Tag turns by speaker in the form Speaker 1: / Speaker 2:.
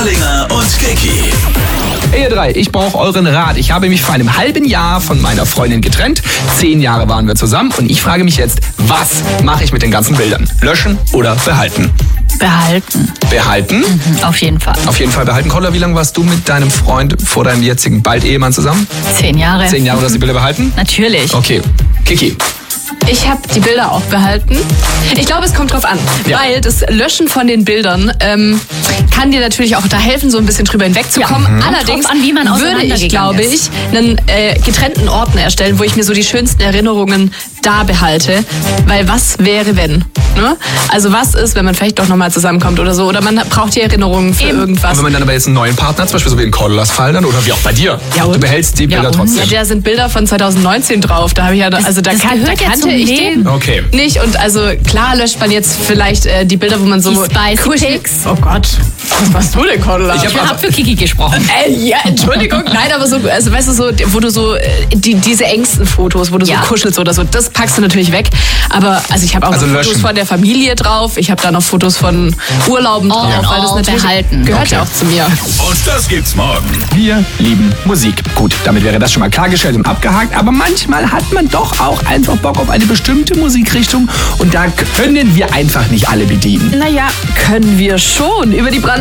Speaker 1: Störlinger und Kiki.
Speaker 2: Hey ihr drei, ich brauche euren Rat. Ich habe mich vor einem halben Jahr von meiner Freundin getrennt. 10 Jahre waren wir zusammen und ich frage mich jetzt, was mache ich mit den ganzen Bildern? Löschen oder behalten?
Speaker 3: Behalten.
Speaker 2: Behalten?
Speaker 3: Auf jeden Fall.
Speaker 2: Auf jeden Fall behalten. Kolla, wie lange warst du mit deinem Freund vor deinem jetzigen bald Ehemann zusammen?
Speaker 3: 10 Jahre.
Speaker 2: 10 Jahre, du hast die Bilder behalten?
Speaker 3: Natürlich.
Speaker 2: Okay. Kiki.
Speaker 4: Ich habe die Bilder auch behalten. Ich glaube, es kommt drauf an,
Speaker 2: Ja.
Speaker 4: weil das Löschen von den Bildern kann dir natürlich auch da helfen, so ein bisschen drüber hinwegzukommen.
Speaker 3: Ja.
Speaker 4: Allerdings
Speaker 3: Kommt drauf an, wie man
Speaker 4: würde ich,
Speaker 3: auseinandergegangen
Speaker 4: glaube
Speaker 3: ist.
Speaker 4: ich, einen getrennten Ordner erstellen, wo ich mir so die schönsten Erinnerungen da behalte. Weil was wäre, wenn? Ne? Also was ist, wenn man vielleicht doch nochmal zusammenkommt oder so? Oder man braucht die Erinnerungen für irgendwas.
Speaker 2: Und wenn man dann aber jetzt einen neuen Partner hat, zum Beispiel so wie in Cordolas Fall dann, oder wie auch bei dir,
Speaker 4: Ja, und?
Speaker 2: du behältst die Bilder
Speaker 4: Ja,
Speaker 2: trotzdem.
Speaker 4: da sind Bilder von 2019 drauf. Da habe ich ja, also da,
Speaker 3: das
Speaker 4: da
Speaker 3: gehört ja
Speaker 4: kannte
Speaker 3: zum
Speaker 4: ich
Speaker 3: Leben.
Speaker 4: den
Speaker 2: Okay.
Speaker 4: nicht. Und also klar löscht man jetzt vielleicht die Bilder, wo man so
Speaker 3: Die Spicy
Speaker 4: kuschelig-
Speaker 3: Pics.
Speaker 4: Oh Gott, was machst du denn, Cordula?
Speaker 2: Ich
Speaker 3: Ich habe für Kiki gesprochen.
Speaker 4: Ja, Entschuldigung, nein, aber so, also weißt du, so, wo du so diese engsten Fotos, wo du
Speaker 3: Ja.
Speaker 4: so kuschelst oder so, das packst du natürlich weg. Aber also ich habe auch
Speaker 2: Also
Speaker 4: noch
Speaker 2: löschen.
Speaker 4: Fotos von der Familie drauf, ich habe da noch Fotos von Urlauben drauf,
Speaker 3: All in
Speaker 4: weil das
Speaker 3: all
Speaker 4: natürlich
Speaker 3: behalten.
Speaker 4: gehört ja
Speaker 2: Okay.
Speaker 4: auch zu mir.
Speaker 1: Und das gibt's morgen.
Speaker 2: Wir lieben Musik. Gut, damit wäre das schon mal klargestellt und abgehakt. Aber manchmal hat man doch auch einfach Bock auf eine bestimmte Musikrichtung. Und da können wir einfach nicht alle bedienen.
Speaker 4: Naja, können wir schon. Über die